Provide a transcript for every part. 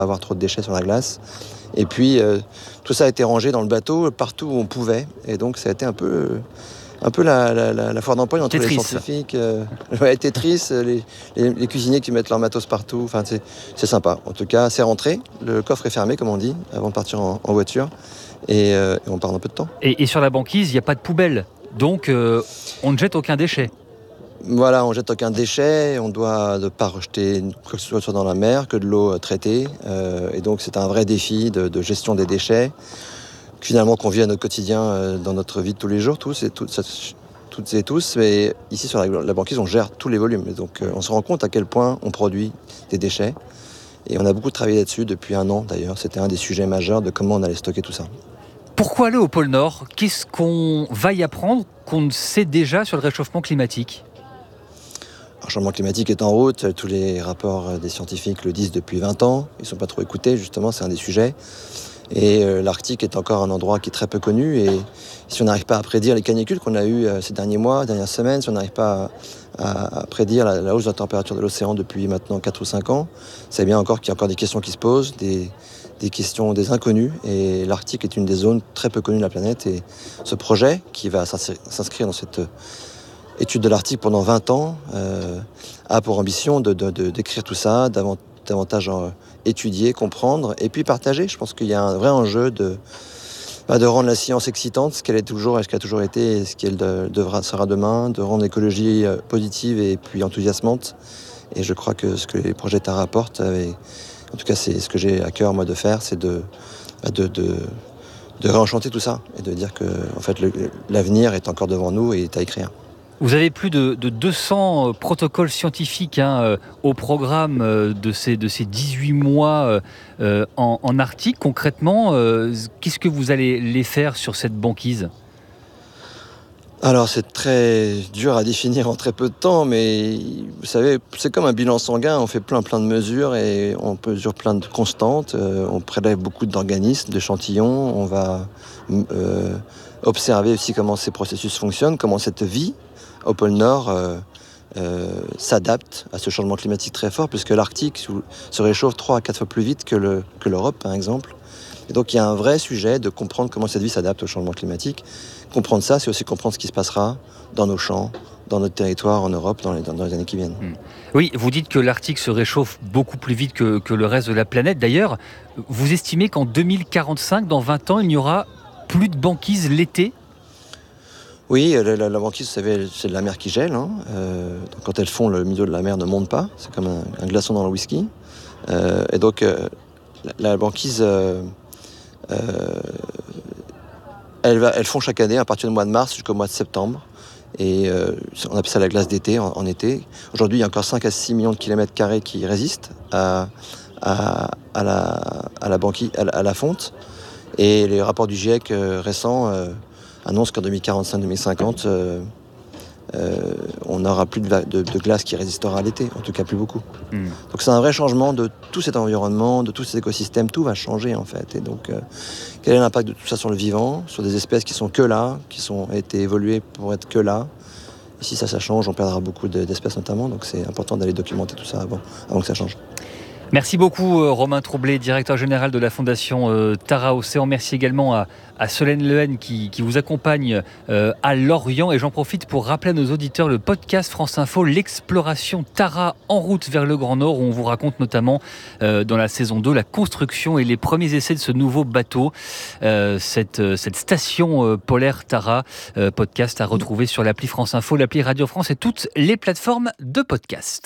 avoir trop de déchets sur la glace. Et puis, tout ça a été rangé dans le bateau partout où on pouvait. Et donc, ça a été un peu la foire d'empoigne entre Tetris. les scientifiques. Tetris, les cuisiniers qui mettent leur matos partout. Enfin, c'est sympa. En tout cas, c'est rentré. Le coffre est fermé, comme on dit, avant de partir en voiture. Et on part dans peu de temps. Et sur la banquise, il n'y a pas de poubelle. Donc, on ne jette aucun déchet. Voilà, on jette aucun déchet, on doit ne pas rejeter quoi que ce soit dans la mer, que de l'eau traitée. Et donc c'est un vrai défi de gestion des déchets, finalement qu'on vit à notre quotidien, dans notre vie de tous les jours, toutes et tous. Mais ici sur la banquise, on gère tous les volumes. Et donc on se rend compte à quel point on produit des déchets. Et on a beaucoup travaillé là-dessus depuis 1 an d'ailleurs. C'était un des sujets majeurs de comment on allait stocker tout ça. Pourquoi aller au pôle Nord ? Qu'est-ce qu'on va y apprendre qu'on sait déjà sur le réchauffement climatique ? Le changement climatique est en route, tous les rapports des scientifiques le disent depuis 20 ans, ils ne sont pas trop écoutés, justement, c'est un des sujets. Et l'Arctique est encore un endroit qui est très peu connu, et si on n'arrive pas à prédire les canicules qu'on a eues ces derniers mois, dernières semaines, si on n'arrive pas à prédire la hausse de la température de l'océan depuis maintenant 4 ou 5 ans, c'est bien encore qu'il y a encore des questions qui se posent, des questions, des inconnus, et l'Arctique est une des zones très peu connues de la planète, et ce projet qui va s'inscrire dans cette étude de l'Arctique pendant 20 ans, a pour ambition d'écrire tout ça, davantage étudier, comprendre et puis partager. Je pense qu'il y a un vrai enjeu de rendre la science excitante, ce qu'elle est toujours et ce qu'elle a toujours été et ce qu'elle sera demain, de rendre l'écologie positive et puis enthousiasmante. Et je crois que ce que les projets Tara apportent, en tout cas c'est ce que j'ai à cœur moi de faire, c'est de réenchanter tout ça et de dire que en fait, l'avenir est encore devant nous et est à écrire. Vous avez plus de 200 protocoles scientifiques au programme de ces 18 mois en Arctique. Concrètement, qu'est-ce que vous allez les faire sur cette banquise ? Alors c'est très dur à définir en très peu de temps, mais vous savez, c'est comme un bilan sanguin, on fait plein de mesures et on mesure plein de constantes, on prélève beaucoup d'organismes, d'échantillons, on va observer aussi comment ces processus fonctionnent, comment cette vie au pôle Nord s'adapte à ce changement climatique très fort, puisque l'Arctique se réchauffe 3 à 4 fois plus vite que l'Europe, par exemple. Et donc il y a un vrai sujet de comprendre comment cette vie s'adapte au changement climatique. Comprendre ça, c'est aussi comprendre ce qui se passera dans nos champs, dans notre territoire en Europe dans les années qui viennent. Oui, vous dites que l'Arctique se réchauffe beaucoup plus vite que le reste de la planète. D'ailleurs, vous estimez qu'en 2045, dans 20 ans, il n'y aura plus de banquise l'été ? Oui, la banquise, vous savez, c'est de la mer qui gèle. Donc quand elle fond, le milieu de la mer ne monte pas. C'est comme un glaçon dans le whisky. Et donc, la banquise, elle fond chaque année à partir du mois de mars jusqu'au mois de septembre. Et on appelle ça la glace d'été, en été. Aujourd'hui, il y a encore 5 à 6 millions de kilomètres carrés qui résistent à la banquise, à la fonte. Et les rapports du GIEC récents annonce qu'en 2045-2050, on n'aura plus de glace qui résistera à l'été, en tout cas plus beaucoup. Donc c'est un vrai changement de tout cet environnement, de tous ces écosystèmes, tout va changer en fait. Et donc quel est l'impact de tout ça sur le vivant, sur des espèces qui sont que là, qui ont été évoluées pour être que là. Et si ça change, on perdra beaucoup d'espèces notamment, donc c'est important d'aller documenter tout ça avant que ça change. Merci beaucoup Romain Troublé, directeur général de la Fondation Tara Océan. Merci également à Solène Lehen qui vous accompagne à Lorient. Et j'en profite pour rappeler à nos auditeurs le podcast France Info, l'exploration Tara en route vers le Grand Nord, où on vous raconte notamment dans la saison 2 la construction et les premiers essais de ce nouveau bateau, cette station polaire Tara. Podcast à retrouver sur l'appli France Info, l'appli Radio France et toutes les plateformes de podcast.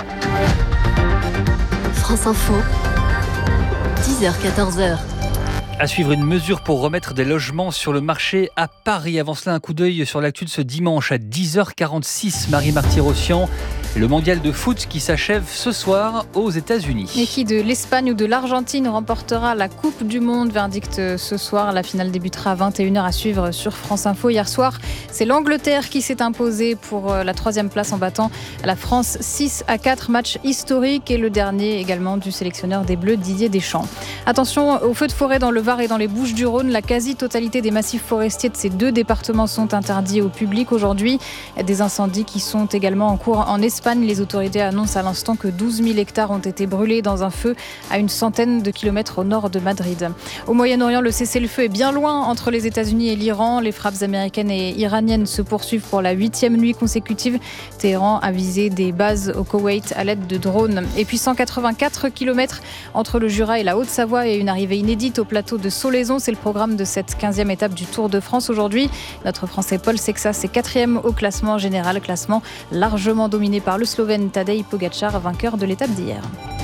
France Info, 10h-14h. À suivre, une mesure pour remettre des logements sur le marché à Paris. Avant cela, un coup d'œil sur l'actu de ce dimanche à 10h46. Marie Marty-Rossian, le mondial de foot qui s'achève ce soir aux États-Unis. Et qui de l'Espagne ou de l'Argentine remportera la Coupe du Monde? Verdict ce soir. La finale débutera à 21h à suivre sur France Info. Hier soir, c'est l'Angleterre qui s'est imposée pour la 3e place en battant la France 6-4. Match historique et le dernier également du sélectionneur des Bleus Didier Deschamps. Attention aux feux de forêt dans le Var et dans les Bouches-du-Rhône. La quasi-totalité des massifs forestiers de ces deux départements sont interdits au public aujourd'hui. Des incendies qui sont également en cours en Espagne. Les autorités annoncent à l'instant que 12 000 hectares ont été brûlés dans un feu à une centaine de kilomètres au nord de Madrid. Au Moyen-Orient, le cessez-le-feu est bien loin entre les États-Unis et l'Iran. Les frappes américaines et iraniennes se poursuivent pour la 8e nuit consécutive. Téhéran a visé des bases au Koweït à l'aide de drones. Et puis 184 kilomètres entre le Jura et la Haute-Savoie et une arrivée inédite au plateau de Solaizon. C'est le programme de cette 15e étape du Tour de France aujourd'hui. Notre Français Paul Sexas est 4e au classement général, classement largement dominé par le Slovène Tadej Pogačar, vainqueur de l'étape d'hier.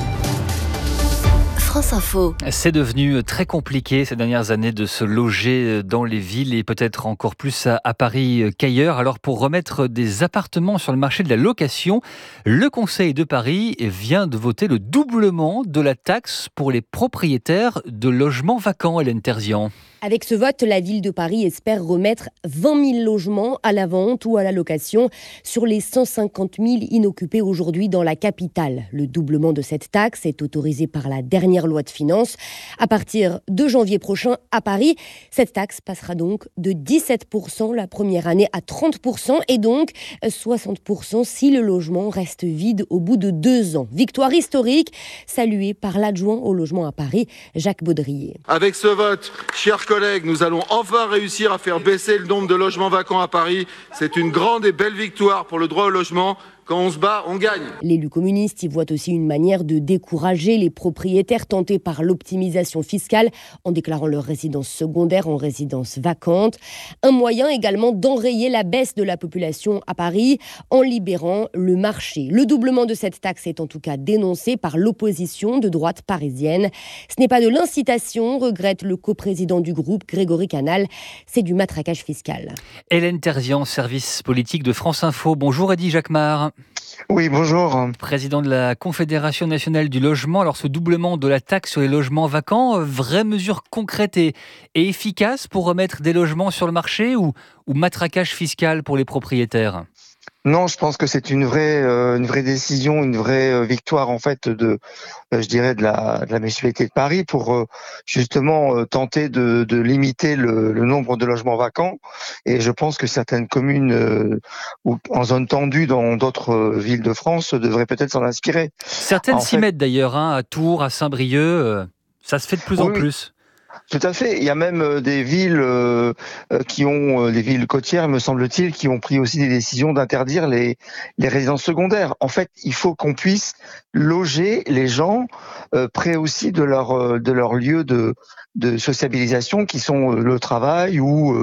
France Info. C'est devenu très compliqué ces dernières années de se loger dans les villes et peut-être encore plus à Paris qu'ailleurs. Alors pour remettre des appartements sur le marché de la location, le Conseil de Paris vient de voter le doublement de la taxe pour les propriétaires de logements vacants, Hélène Terzian. Avec ce vote, la ville de Paris espère remettre 20 000 logements à la vente ou à la location sur les 150 000 inoccupés aujourd'hui dans la capitale. Le doublement de cette taxe est autorisé par la dernière loi de finances. À partir de janvier prochain à Paris, cette taxe passera donc de 17% la première année à 30% et donc 60% si le logement reste vide au bout de 2 ans. Victoire historique saluée par l'adjoint au logement à Paris, Jacques Baudrier. Avec ce vote, chers collègues, nous allons enfin réussir à faire baisser le nombre de logements vacants à Paris. C'est une grande et belle victoire pour le droit au logement. Quand on se bat, on gagne. L'élu communiste y voit aussi une manière de décourager les propriétaires tentés par l'optimisation fiscale en déclarant leur résidence secondaire en résidence vacante. Un moyen également d'enrayer la baisse de la population à Paris en libérant le marché. Le doublement de cette taxe est en tout cas dénoncé par l'opposition de droite parisienne. Ce n'est pas de l'incitation, regrette le coprésident du groupe, Grégory Canal. C'est du matraquage fiscal. Hélène Terzian, service politique de France Info. Bonjour Eddy Jacquemart. Oui, bonjour. Président de la Confédération nationale du logement. Alors ce doublement de la taxe sur les logements vacants, vraie mesure concrète et efficace pour remettre des logements sur le marché ou matraquage fiscal pour les propriétaires ? Non, je pense que c'est une vraie décision, une vraie victoire en fait de la municipalité de Paris pour justement tenter de limiter le nombre de logements vacants. Et je pense que certaines communes en zone tendue dans d'autres villes de France devraient peut-être s'en inspirer. Certaines s'y mettent d'ailleurs, à Tours, à Saint-Brieuc, ça se fait de plus en plus. Tout à fait. Il y a même des villes des villes côtières, me semble-t-il, qui ont pris aussi des décisions d'interdire les résidences secondaires. En fait, il faut qu'on puisse loger les gens près aussi de leur lieu de sociabilisation, qui sont le travail ou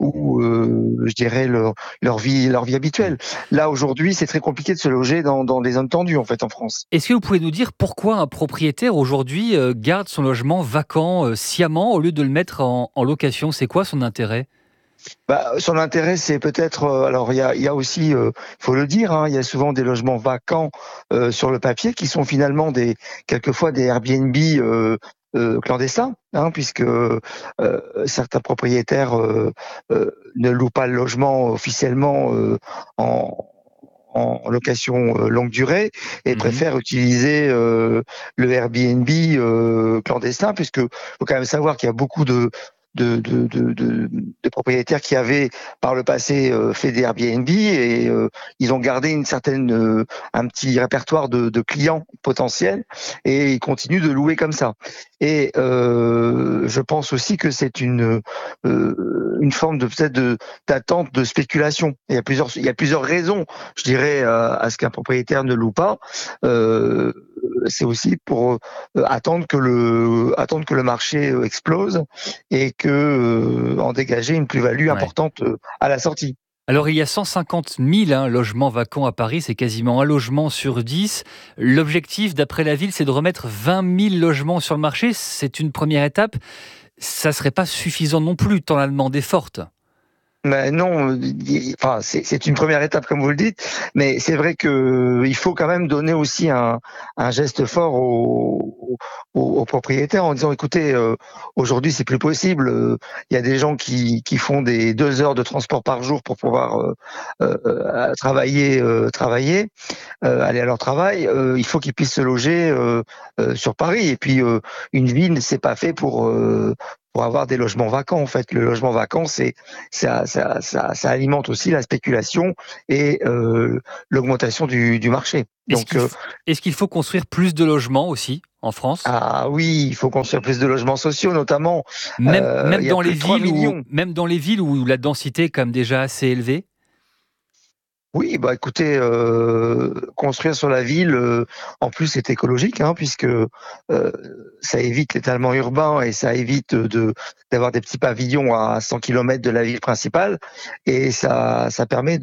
je dirais leur vie habituelle. Là aujourd'hui, c'est très compliqué de se loger dans des zones tendues en fait en France. Est-ce que vous pouvez nous dire pourquoi un propriétaire aujourd'hui garde son logement vacant sciemment au lieu de le mettre en location ? C'est quoi son intérêt ? Son intérêt, c'est peut-être. Alors, il y a aussi, faut le dire, il y a souvent des logements vacants sur le papier qui sont finalement quelquefois des Airbnb clandestins, puisque certains propriétaires ne louent pas le logement officiellement en location longue durée et préfèrent utiliser le Airbnb clandestin, puisque faut quand même savoir qu'il y a beaucoup de propriétaires qui avaient par le passé fait des Airbnb et ils ont gardé un petit répertoire de clients potentiels et ils continuent de louer comme ça. Et je pense aussi que c'est une forme d'attente de spéculation. Il y a plusieurs raisons, je dirais, à ce qu'un propriétaire ne loue pas. C'est aussi pour attendre que le marché explose et que en dégager une plus-value importante à la sortie. Alors il y a 150 000 logements vacants à Paris, c'est quasiment un logement sur 10. L'objectif, d'après la ville, c'est de remettre 20 000 logements sur le marché. C'est une première étape. Ça ne serait pas suffisant non plus, tant la demande est forte. Mais non, enfin, c'est une première étape comme vous le dites, mais c'est vrai que il faut quand même donner aussi un geste fort aux propriétaires en disant écoutez, aujourd'hui c'est plus possible. Il y a des gens qui font des 2 heures de transport par jour pour pouvoir travailler, aller à leur travail. Il faut qu'ils puissent se loger sur Paris. Et puis une ville, c'est pas fait pour avoir des logements vacants. En fait, le logement vacant, ça alimente aussi la spéculation et l'augmentation du marché. Est-ce qu'il faut construire plus de logements aussi en France ? Ah oui, il faut construire plus de logements sociaux, notamment. Même dans les villes où la densité est quand même déjà assez élevée ? Oui, bah écoutez, construire sur la ville, en plus c'est écologique, puisque ça évite l'étalement urbain et ça évite d'avoir des petits pavillons à 100 km de la ville principale, et ça permet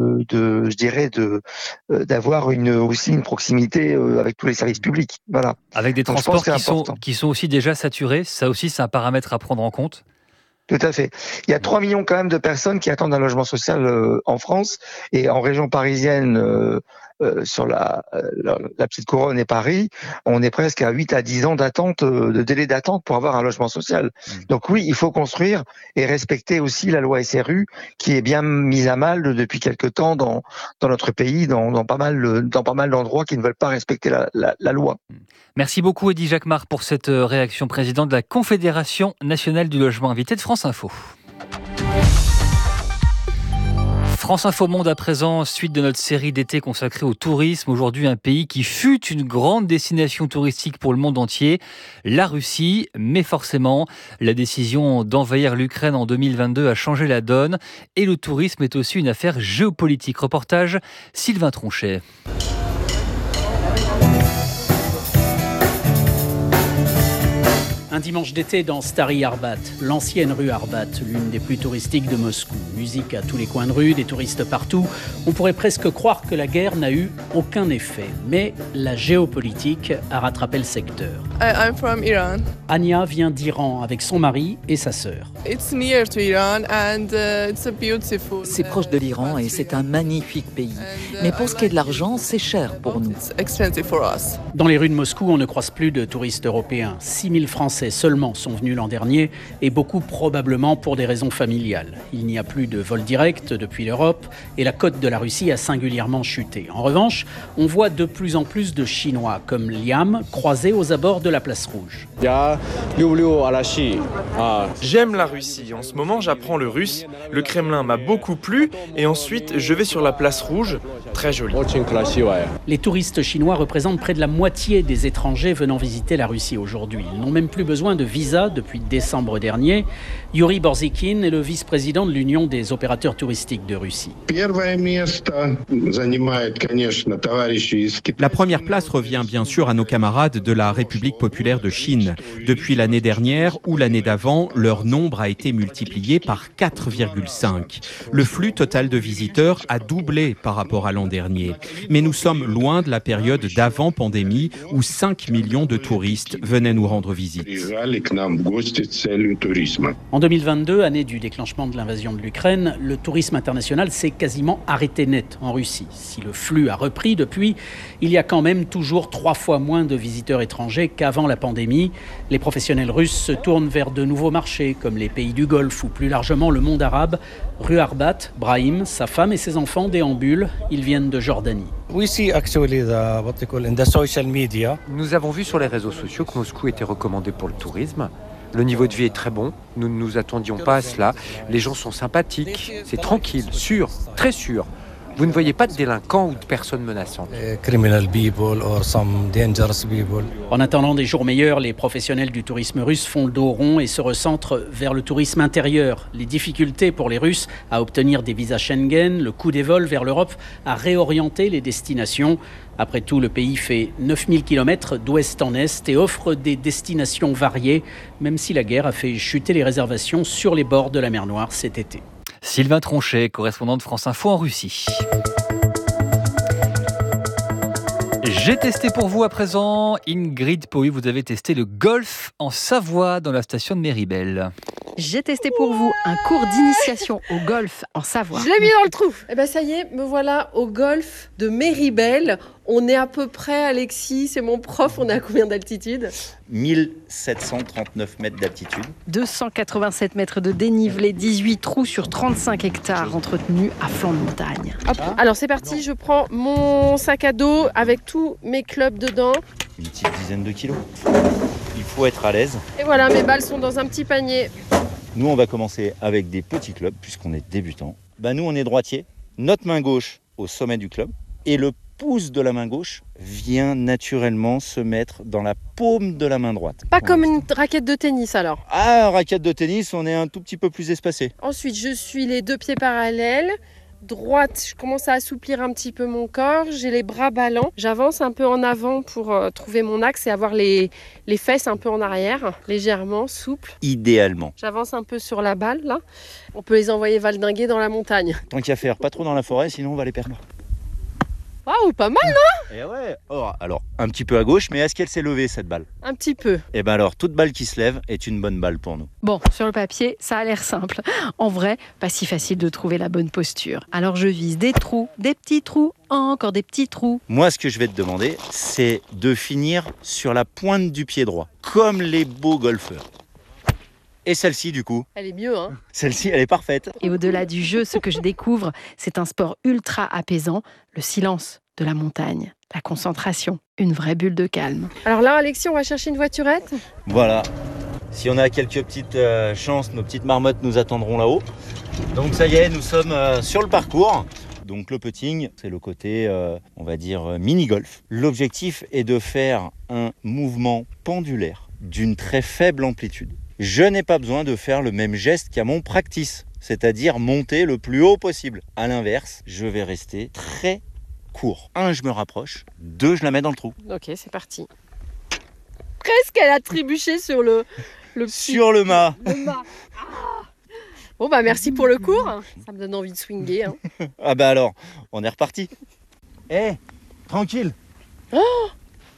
d'avoir aussi une proximité avec tous les services publics. Voilà. Avec des transports qui sont aussi déjà saturés, ça aussi c'est un paramètre à prendre en compte. Tout à fait. Il y a 3 millions quand même de personnes qui attendent un logement social en France, et en région parisienne, sur la petite couronne et Paris, on est presque à 8 à 10 ans d'attente, de délai d'attente pour avoir un logement social. Donc oui, il faut construire et respecter aussi la loi SRU qui est bien mise à mal depuis quelque temps dans notre pays, dans pas mal d'endroits qui ne veulent pas respecter la loi. Merci beaucoup Eddy Jacquemart pour cette réaction, président de la Confédération nationale du logement, invité de France Info. France Info Monde à présent, suite de notre série d'été consacrée au tourisme. Aujourd'hui, un pays qui fut une grande destination touristique pour le monde entier, la Russie. Mais forcément, la décision d'envahir l'Ukraine en 2022 a changé la donne. Et le tourisme est aussi une affaire géopolitique. Reportage Sylvain Tronchet. Un dimanche d'été dans Stary Arbat, l'ancienne rue Arbat, l'une des plus touristiques de Moscou. Musique à tous les coins de rue, des touristes partout. On pourrait presque croire que la guerre n'a eu aucun effet. Mais la géopolitique a rattrapé le secteur. I'm from Iran. Anya vient d'Iran avec son mari et sa sœur. It's near to Iran and it's a beautiful. C'est proche de l'Iran et c'est un magnifique pays. Mais pour ce qui est de l'argent, c'est cher pour nous. It's expensive for us. Dans les rues de Moscou, on ne croise plus de touristes européens. 6 000 Français seulement sont venus l'an dernier, et beaucoup probablement pour des raisons familiales. Il n'y a plus de vol direct depuis l'Europe et la cote de la Russie a singulièrement chuté. En revanche, on voit de plus en plus de Chinois comme Liam croisés aux abords de la place Rouge. J'aime la Russie. En ce moment, j'apprends le russe. Le Kremlin m'a beaucoup plu et ensuite je vais sur la place Rouge. Très joli. Les touristes chinois représentent près de la moitié des étrangers venant visiter la Russie aujourd'hui. Ils n'ont même plus besoin de visa depuis décembre dernier. Yuri Borzikin est le vice-président de l'Union des opérateurs touristiques de Russie. La première place revient bien sûr à nos camarades de la République populaire de Chine. Depuis l'année dernière ou l'année d'avant, leur nombre a été multiplié par 4,5. Le flux total de visiteurs a doublé par rapport à l'an dernier. Mais nous sommes loin de la période d'avant-pandémie où 5 millions de touristes venaient nous rendre visite. En 2022, année du déclenchement de l'invasion de l'Ukraine, le tourisme international s'est quasiment arrêté net en Russie. Si le flux a repris depuis, il y a quand même toujours 3 fois moins de visiteurs étrangers qu'avant la pandémie. Les professionnels russes se tournent vers de nouveaux marchés, comme les pays du Golfe ou plus largement le monde arabe. Rue Arbat, Brahim, sa femme et ses enfants déambulent. Ils viennent de Jordanie. Nous avons vu sur les réseaux sociaux que Moscou était recommandé pour le tourisme. Le niveau de vie est très bon, nous ne nous attendions pas à cela. Les gens sont sympathiques, c'est tranquille, sûr, très sûr. Vous ne voyez pas de délinquants ou de personnes menaçantes. En attendant des jours meilleurs, les professionnels du tourisme russe font le dos rond et se recentrent vers le tourisme intérieur. Les difficultés pour les Russes à obtenir des visas Schengen, le coût des vols vers l'Europe a réorienté les destinations. Après tout, le pays fait 9000 km d'ouest en est et offre des destinations variées, même si la guerre a fait chuter les réservations sur les bords de la mer Noire cet été. Sylvain Tronchet, correspondant de France Info en Russie. J'ai testé pour vous à présent. Ingrid Pouy, vous avez testé le golf en Savoie dans la station de Méribel. J'ai testé pour vous un cours d'initiation au golf en Savoie. Je l'ai mis dans le trou. Eh ben ça y est, me voilà au golf de Méribel. On est à peu près, Alexis, c'est mon prof, on est à combien d'altitude ? 1739 mètres d'altitude. 287 mètres de dénivelé, 18 trous sur 35 hectares entretenus à flanc de montagne. Hop. Alors c'est parti, je prends mon sac à dos avec tous mes clubs dedans. Une petite dizaine de kilos. Il faut être à l'aise. Et voilà, mes balles sont dans un petit panier. Nous, on va commencer avec des petits clubs, puisqu'on est débutant. Nous, on est droitier. Notre main gauche au sommet du club. Et le pouce de la main gauche vient naturellement se mettre dans la paume de la main droite. Pas comme une raquette de tennis alors. Ah, raquette de tennis, on est un tout petit peu plus espacé. Ensuite, je suis les deux pieds parallèles. Droite, je commence à assouplir un petit peu mon corps. J'ai les bras ballants. J'avance un peu en avant pour trouver mon axe et avoir les fesses un peu en arrière, légèrement souples. Idéalement. J'avance un peu sur la balle là. On peut les envoyer valdinguer dans la montagne. Tant qu'il y a à faire, pas trop dans la forêt, sinon on va les perdre. Waouh, pas mal, non ? Et ouais. Oh, alors, un petit peu à gauche, mais est-ce qu'elle s'est levée cette balle ? Un petit peu. Et alors, toute balle qui se lève est une bonne balle pour nous. Bon, sur le papier, ça a l'air simple. En vrai, pas si facile de trouver la bonne posture. Alors je vise des trous, des petits trous, encore des petits trous. Moi, ce que je vais te demander, c'est de finir sur la pointe du pied droit, comme les beaux golfeurs. Et celle-ci, du coup ? Elle est mieux, hein ? Celle-ci, elle est parfaite. Et au-delà du jeu, ce que je découvre, c'est un sport ultra apaisant, le silence de la montagne, la concentration, une vraie bulle de calme. Alors là, Alexis, on va chercher une voiturette ? Voilà. Si on a quelques petites chances, nos petites marmottes nous attendront là-haut. Donc ça y est, nous sommes sur le parcours. Donc le putting, c'est le côté, on va dire, mini-golf. L'objectif est de faire un mouvement pendulaire d'une très faible amplitude. Je n'ai pas besoin de faire le même geste qu'à mon practice, c'est-à-dire monter le plus haut possible. À l'inverse, je vais rester très court. 1, je me rapproche. 2, je la mets dans le trou. Ok, c'est parti. Presque, elle a trébuché sur le petit... Sur le mât. Le mât. Ah. Bon, merci pour le cours. Ça me donne envie de swinguer. Hein. Ah alors, on est reparti. Tranquille. Oh,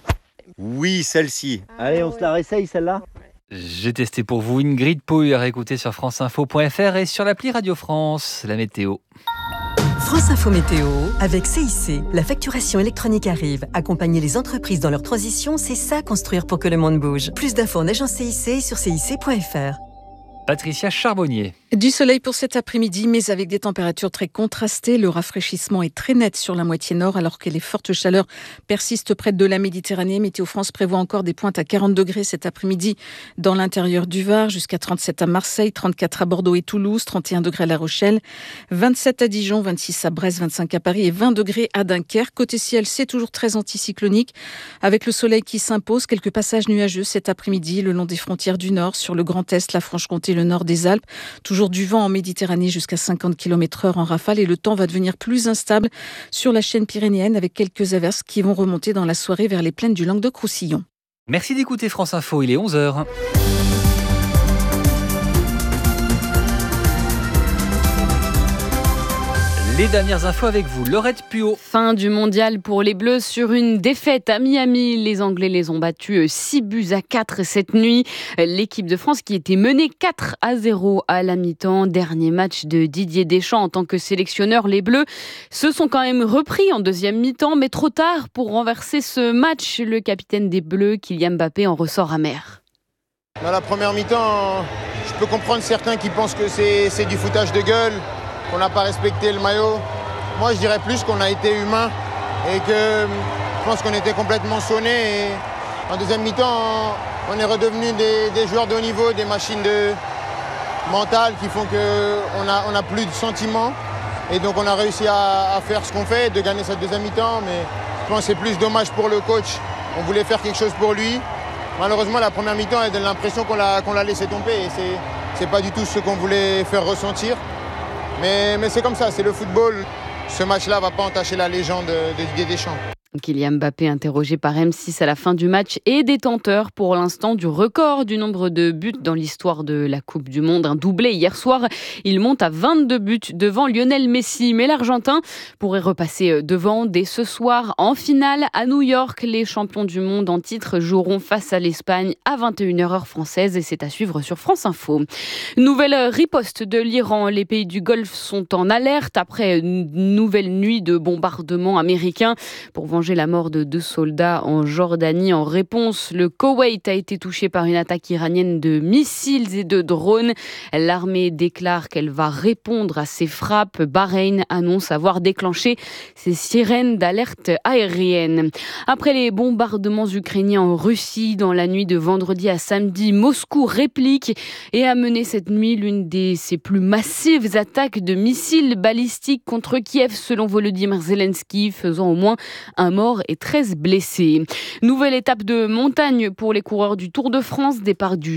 oui, celle-ci. Allez, on se la réessaye, celle-là. J'ai testé pour vous Ingrid Poher à écouter sur franceinfo.fr et sur l'appli Radio France, la météo. France Info Météo avec CIC. La facturation électronique arrive. Accompagner les entreprises dans leur transition, c'est ça construire pour que le monde bouge. Plus d'infos en agence CIC sur cic.fr. Patricia Charbonnier. Du soleil pour cet après-midi, mais avec des températures très contrastées. Le rafraîchissement est très net sur la moitié nord, alors que les fortes chaleurs persistent près de la Méditerranée. Météo France prévoit encore des pointes à 40 degrés cet après-midi dans l'intérieur du Var, jusqu'à 37 à Marseille, 34 à Bordeaux et Toulouse, 31 degrés à La Rochelle, 27 à Dijon, 26 à Brest, 25 à Paris et 20 degrés à Dunkerque. Côté ciel, c'est toujours très anticyclonique, avec le soleil qui s'impose. Quelques passages nuageux cet après-midi le long des frontières du Nord, sur le Grand Est, la Franche-Comté, le nord des Alpes. Toujours du vent en Méditerranée jusqu'à 50 km/h en rafale et le temps va devenir plus instable sur la chaîne pyrénéenne avec quelques averses qui vont remonter dans la soirée vers les plaines du Languedoc-Roussillon. Merci d'écouter France Info, il est 11h. Les dernières infos avec vous, Laurette Puot. Fin du mondial pour les Bleus sur une défaite à Miami. Les Anglais les ont battus 6-4 cette nuit. L'équipe de France qui était menée 4-0 à la mi-temps. Dernier match de Didier Deschamps en tant que sélectionneur. Les Bleus se sont quand même repris en deuxième mi-temps, mais trop tard pour renverser ce match. Le capitaine des Bleus, Kylian Mbappé, en ressort amer. Dans la première mi-temps, je peux comprendre certains qui pensent que c'est du foutage de gueule, qu'on n'a pas respecté le maillot. Moi, je dirais plus qu'on a été humain et que je pense qu'on était complètement sonnés. En deuxième mi-temps, on est redevenus des joueurs de haut niveau, des machines mentales qui font qu'on n'a plus de sentiments. Et donc, on a réussi à faire ce qu'on fait, de gagner cette deuxième mi-temps. Mais je pense que c'est plus dommage pour le coach. On voulait faire quelque chose pour lui. Malheureusement, la première mi-temps, elle donne l'impression qu'on l'a laissé tomber. Et c'est pas du tout ce qu'on voulait faire ressentir. Mais c'est comme ça, c'est le football. Ce match-là ne va pas entacher la légende de Didier Deschamps. Kylian Mbappé, interrogé par M6 à la fin du match, est détenteur pour l'instant du record du nombre de buts dans l'histoire de la Coupe du Monde. Un doublé hier soir. Il monte à 22 buts devant Lionel Messi. Mais l'Argentin pourrait repasser devant dès ce soir. En finale, à New York, les champions du monde en titre joueront face à l'Espagne à 21h heure française. Et c'est à suivre sur France Info. Nouvelle riposte de l'Iran. Les pays du Golfe sont en alerte après une nouvelle nuit de bombardements américains pour venger la mort de 2 soldats en Jordanie. En réponse, le Koweït a été touché par une attaque iranienne de missiles et de drones. L'armée déclare qu'elle va répondre à ces frappes. Bahreïn annonce avoir déclenché ses sirènes d'alerte aérienne. Après les bombardements ukrainiens en Russie dans la nuit de vendredi à samedi, Moscou réplique et a mené cette nuit l'une de ses plus massives attaques de missiles balistiques contre Kiev selon Volodymyr Zelensky, faisant au moins un mort et 13 blessés. Nouvelle étape de montagne pour les coureurs du Tour de France. Départ du